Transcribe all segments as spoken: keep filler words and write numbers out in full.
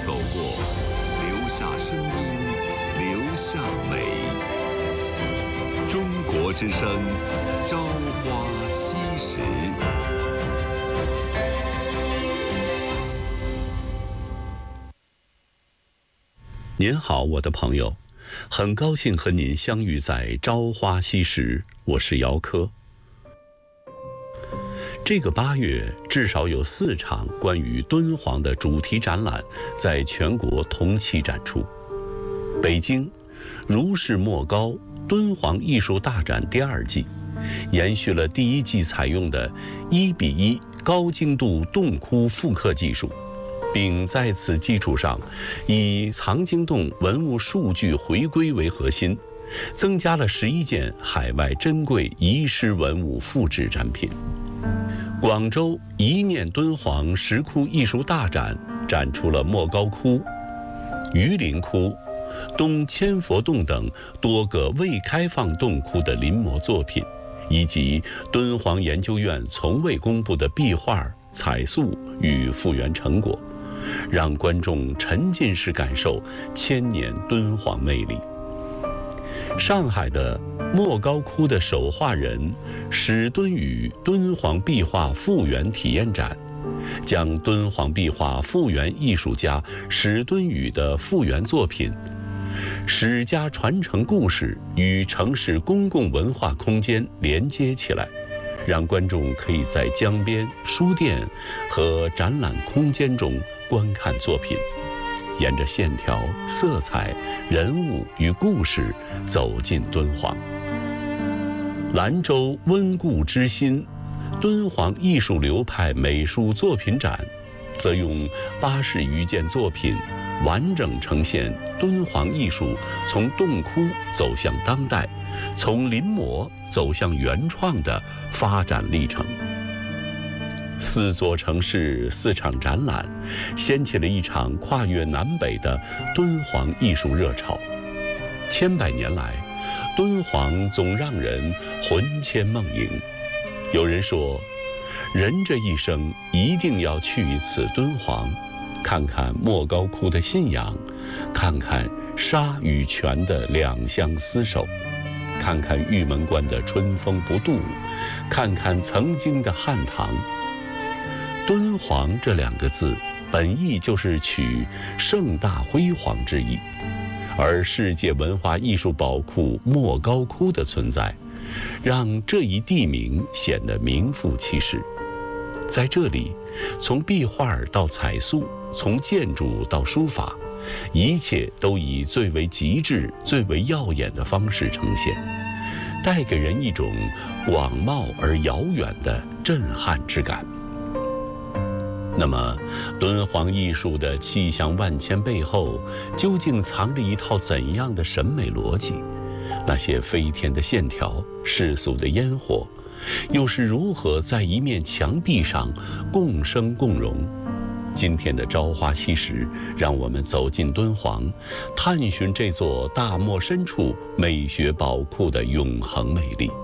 走过，留下声音，留下美。中国之声，朝花夕拾。 您好，我的朋友，很高兴和您相遇在《朝花夕拾》，我是姚科。这个八月，至少有四场关于敦煌的主题展览在全国同期展出。北京如是莫高敦煌艺术大展第二季，延续了第一季采用的一比一高精度洞窟复刻技术，并在此基础上以藏经洞文物数据回归为核心，增加了十一件海外珍贵遗失文物复制展品。广州一念敦煌石窟艺术大展展出了莫高窟、榆林窟、东千佛洞等多个未开放洞窟的临摹作品，以及敦煌研究院从未公布的壁画、彩塑与复原成果，让观众沉浸式感受千年敦煌魅力。上海的莫高窟的手画人史敦宇敦煌壁画复原体验展，将敦煌壁画复原艺术家史敦宇的复原作品史家传承故事与城市公共文化空间连接起来，让观众可以在江边、书店和展览空间中观看作品，沿着线条、色彩、人物与故事走进敦煌。兰州温故知新敦煌艺术流派美术作品展，则用八十余件作品完整呈现敦煌艺术从洞窟走向当代，从临摹走向原创的发展历程。四座城市四场展览，掀起了一场跨越南北的敦煌艺术热潮。千百年来，敦煌总让人魂牵梦萦。有人说，人这一生一定要去一次敦煌，看看莫高窟的信仰，看看沙与泉的两相厮守，看看玉门关的春风不度，看看曾经的汉唐。敦煌这两个字本意就是取盛大辉煌之意，而世界文化艺术宝库莫高窟的存在，让这一地名显得名副其实。在这里，从壁画到彩塑，从建筑到书法，一切都以最为极致、最为耀眼的方式呈现，带给人一种广袤而遥远的震撼之感。那么，敦煌艺术的气象万千背后，究竟藏着一套怎样的审美逻辑？那些飞天的线条、世俗的烟火，又是如何在一面墙壁上共生共荣？今天的朝花夕拾，让我们走进敦煌，探寻这座大漠深处美学宝库的永恒魅力。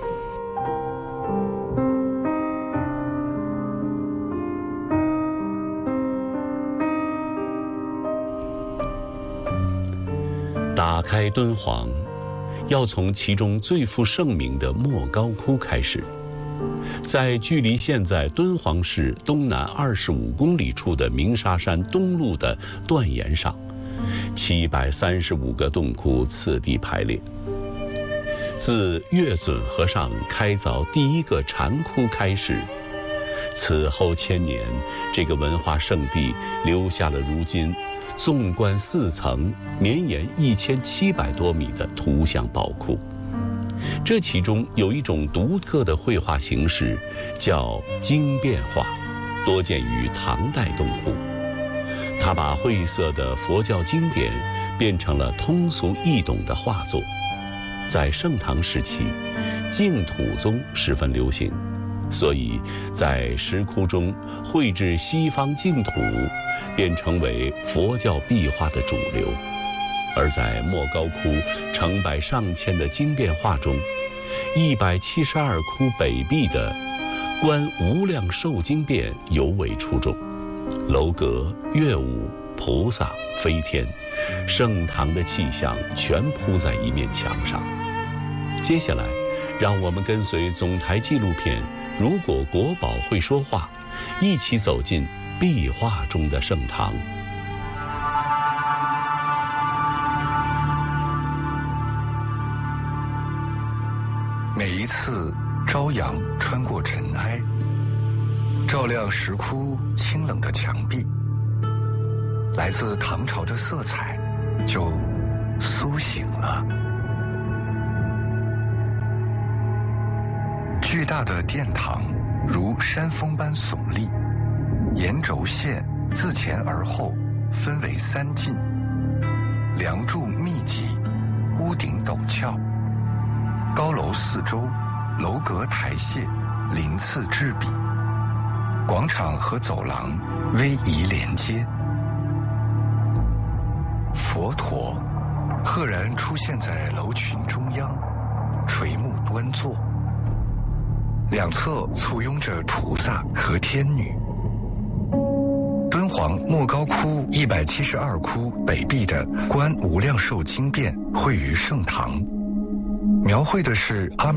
打开敦煌，要从其中最负盛名的莫高窟开始。在距离现在敦煌市东南二十五公里处的鸣沙山东麓的断岩上，七百三十五个洞窟次第排列。自月准和尚开凿第一个禅窟开始，此后千年，这个文化圣地留下了如今纵观四层、绵延一千七百多米的图像宝库。这其中有一种独特的绘画形式，叫经变画，多见于唐代洞窟。它把晦涩的佛教经典变成了通俗易懂的画作。在盛唐时期，净土宗十分流行，所以在石窟中绘制西方净土便成为佛教壁画的主流。而在莫高窟成百上千的经变画中，一百七十二窟北壁的观无量寿经变尤为出众，楼阁、乐舞、 菩萨、飞天，盛唐的气象全铺在一面墙上。接下来，让我们跟随总台纪录片《如果国宝会说话》，一起走进壁画中的盛唐。 每一次朝阳穿过尘埃，照亮石窟清冷的墙壁，来自唐朝的色彩就苏醒了。巨大的殿堂如山峰般耸立，沿轴线自前而后分为三进，梁柱密集，屋顶陡峭，高楼四周，楼阁台榭，鳞次栉比，广场和走廊逶迤连接。佛陀赫然出现在楼群中央，垂目端坐，两侧簇拥着菩萨和天女。敦煌莫高窟一百七十二窟北壁的《观无量寿经变》绘于盛唐，描绘的是阿